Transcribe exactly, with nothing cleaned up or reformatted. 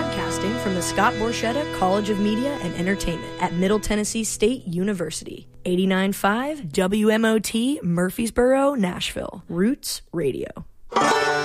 Broadcasting from the Scott Borchetta College of Media and Entertainment at Middle Tennessee State University. eighty-nine point five W M O T, Murfreesboro, Nashville. Roots Radio.